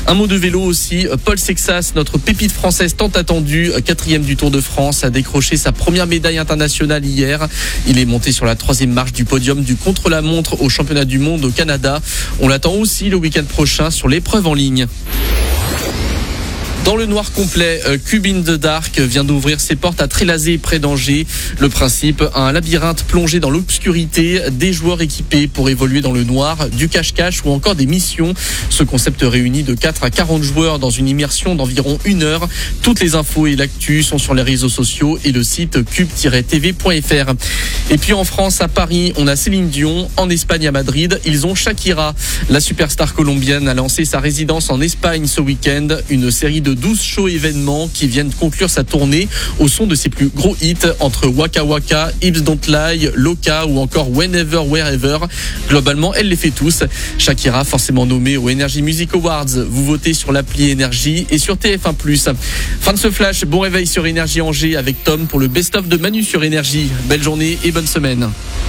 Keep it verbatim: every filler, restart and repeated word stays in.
Un mot de vélo aussi. Paul Sexas, notre pépite française tant attendue, quatrième du Tour de France, a décroché sa première médaille internationale hier. Il est monté sur la troisième marche du podium du contre-la-montre au championnat du monde au Canada. On l'attend aussi le week-end prochain sur l'épreuve en ligne. Dans le noir complet, Cube in the Dark vient d'ouvrir ses portes à Trélazé près d'Angers. Le principe, un labyrinthe plongé dans l'obscurité, des joueurs équipés pour évoluer dans le noir, du cache-cache ou encore des missions. Ce concept réunit de quatre à quarante joueurs dans une immersion d'environ une heure. Toutes les infos et l'actu sont sur les réseaux sociaux et le site cube tiret t v point f r. Et puis en France, à Paris, on a Céline Dion. En Espagne, à Madrid, ils ont Shakira. La superstar colombienne a lancé sa résidence en Espagne ce week-end. Une série de douze shows événements qui viennent conclure sa tournée au son de ses plus gros hits entre Waka Waka, Hips Don't Lie, Loca ou encore Whenever Wherever. Globalement, elle les fait tous. Shakira, forcément nommée aux Energy Music Awards. Vous votez sur l'appli Énergie et sur T F un plus. Fin de ce flash, bon réveil sur Énergie Angers avec Tom pour le best-of de Manu sur Énergie. Belle journée et bonne semaine.